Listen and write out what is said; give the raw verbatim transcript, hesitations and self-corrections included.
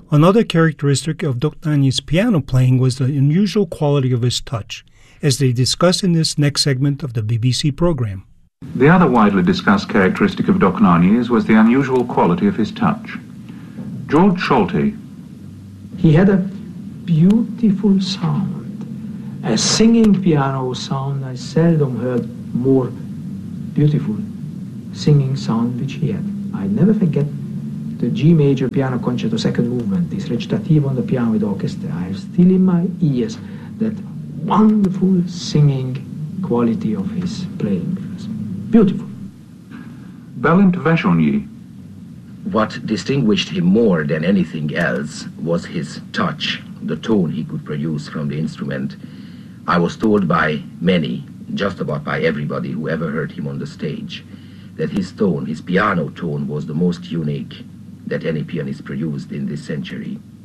Another characteristic of Dohnányi's piano playing was the unusual quality of his touch, as they discuss in this next segment of the B B C program. The other widely discussed characteristic of Dohnányi's was the unusual quality of his touch. George Solti. He had a beautiful sound, a singing piano sound. I seldom heard more beautiful singing sound which he had. I never forget the G major piano concerto second movement, this recitativo on the piano with orchestra. I have still in my ears that wonderful singing quality of his playing. It was beautiful. Balint Vachonyi. What distinguished him more than anything else was his touch, the tone he could produce from the instrument. I was told by many, just about by everybody who ever heard him on the stage, that his tone, his piano tone, was the most unique that any pianist produced in this century.